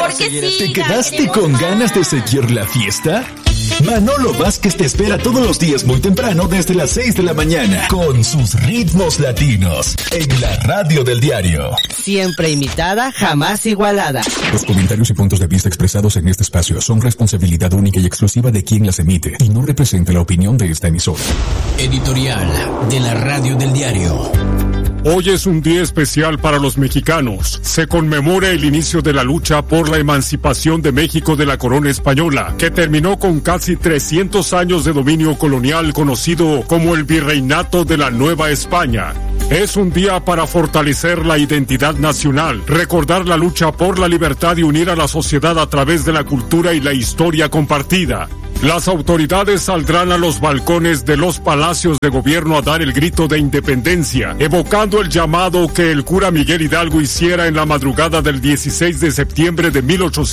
Porque sí. ¿Te quedaste con ganas de seguir la fiesta? Manolo Vázquez te espera todos los días muy temprano desde las 6 de la mañana con sus ritmos latinos en la radio del diario. Siempre imitada, jamás igualada. Los comentarios y puntos de vista expresados en este espacio son responsabilidad única y exclusiva de quien las emite y no representa la opinión de esta emisora. Editorial de la radio del diario. Hoy es un día especial para los mexicanos. Se conmemora el inicio de la lucha por la emancipación de México de la corona española, que terminó con casi 300 años de dominio colonial conocido como el Virreinato de la Nueva España. Es un día para fortalecer la identidad nacional, recordar la lucha por la libertad y unir a la sociedad a través de la cultura y la historia compartida. Las autoridades saldrán a los balcones de los palacios de gobierno a dar el grito de independencia, evocando el llamado que el cura Miguel Hidalgo hiciera en la madrugada del 16 de septiembre de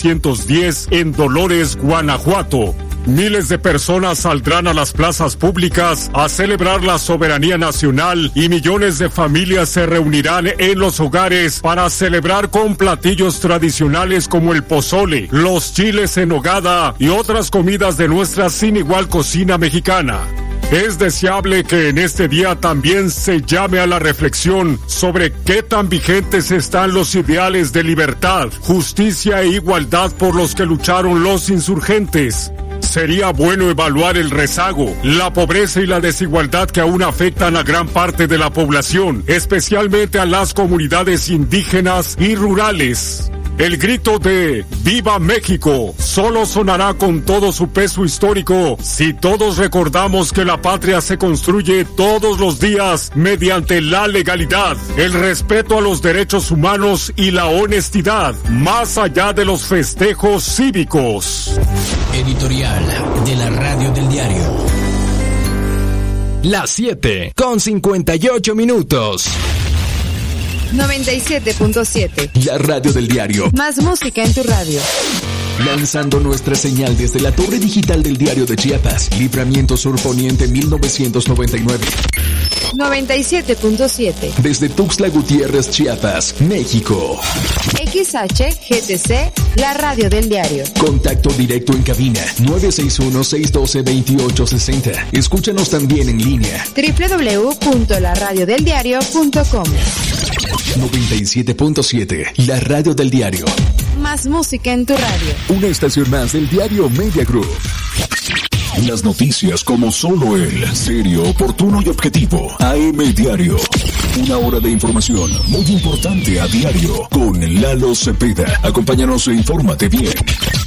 1810 en Dolores, Guanajuato. Miles de personas saldrán a las plazas públicas a celebrar la soberanía nacional y millones de familias se reunirán en los hogares para celebrar con platillos tradicionales como el pozole, los chiles en nogada y otras comidas de nuestra sin igual cocina mexicana. Es deseable que en este día también se llame a la reflexión sobre qué tan vigentes están los ideales de libertad, justicia e igualdad por los que lucharon los insurgentes. Sería bueno evaluar el rezago, la pobreza y la desigualdad que aún afectan a gran parte de la población, especialmente a las comunidades indígenas y rurales. El grito de ¡Viva México! Solo sonará con todo su peso histórico si todos recordamos que la patria se construye todos los días mediante la legalidad, el respeto a los derechos humanos y la honestidad, más allá de los festejos cívicos. Editorial de la radio del diario. Las 7:58. 97.7. La radio del diario. Más música en tu radio. Lanzando nuestra señal desde la torre digital del diario de Chiapas, Libramiento Sur Poniente 1999. 97.7. Desde Tuxtla Gutiérrez, Chiapas, México. XHGTC, la radio del diario. Contacto directo en cabina 961-612-2860. Escúchanos también en línea. www.laradiodeldiario.com. 97.7, la radio del diario. Más música en tu radio. Una estación más del diario Media Group. Las noticias como solo él, serio, oportuno y objetivo. AM Diario. Una hora de información muy importante a diario con Lalo Cepeda. Acompáñanos e infórmate bien.